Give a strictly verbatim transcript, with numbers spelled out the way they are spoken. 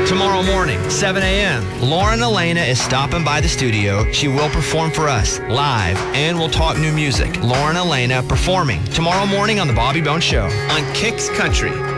Tomorrow morning, seven a.m., Lauren Elena is stopping by the studio. She will perform for us live, and we'll talk new music. Lauren Elena performing tomorrow morning on The Bobby Bones Show on Kicks Country.